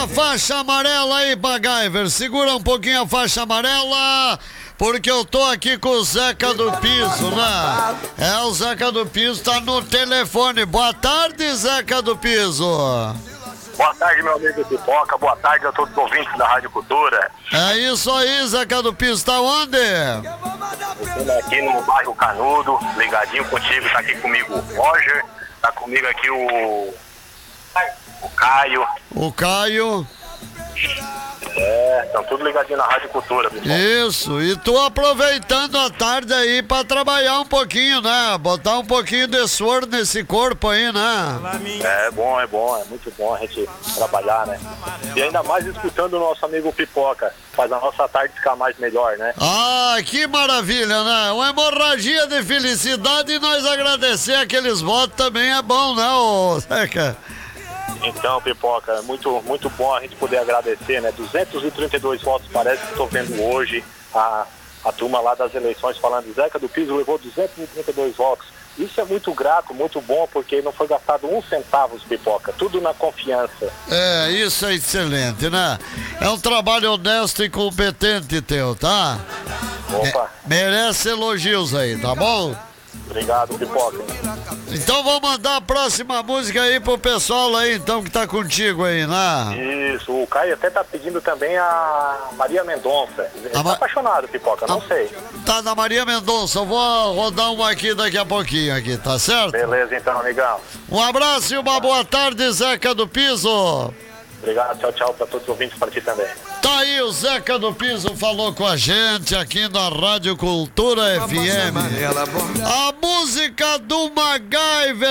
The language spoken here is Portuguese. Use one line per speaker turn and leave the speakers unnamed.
a faixa amarela aí, MacGyver. Segura um pouquinho a faixa amarela, porque eu tô aqui com o Zeca do Piso, né? O Zeca do Piso tá no telefone. Boa tarde, Zeca do Piso.
Boa tarde, meu amigo Pipoca. Boa tarde a todos os ouvintes da Rádio Cultura.
É isso aí, Zeca do Piso. Tá onde?
Estou aqui no bairro Canudo, ligadinho contigo. Tá aqui comigo o Roger, tá comigo aqui o Caio.
O Caio.
Estão tudo ligadinho na Rádio Cultura, Pipoca.
Isso, e tô aproveitando a tarde aí pra trabalhar um pouquinho, né? Botar um pouquinho de suor nesse corpo aí, né?
É muito bom a gente trabalhar, né? E ainda mais escutando o nosso amigo Pipoca, faz a nossa tarde ficar mais melhor, né?
Ah, que maravilha, né? Uma hemorragia de felicidade e nós agradecer aqueles votos também é bom, né, ô Zeca?
Então, Pipoca, muito bom a gente poder agradecer, né? 232 votos, parece que estou vendo hoje a turma lá das eleições falando, Zeca do Piso levou 232 votos. Isso é muito grato, muito bom, porque não foi gastado um centavo, Pipoca, tudo na confiança.
Isso é excelente, né? É um trabalho honesto e competente teu, tá?
Opa.
Merece elogios aí, tá bom?
Obrigado, Pipoca.
Então vou mandar a próxima música aí pro pessoal aí, então, que tá contigo aí, né?
Isso, o Caio até tá pedindo também a Maria Mendonça. Ele tá apaixonado, Pipoca, não sei.
Tá na Maria Mendonça, eu vou rodar uma aqui daqui a pouquinho aqui, tá certo?
Beleza então, amigão.
Um abraço e uma boa tarde, Zeca do Piso.
Obrigado, tchau pra todos os ouvintes, pra ti também.
Tá aí, o Zeca do Piso falou com a gente aqui na Rádio Cultura FM. A música do MacGyver.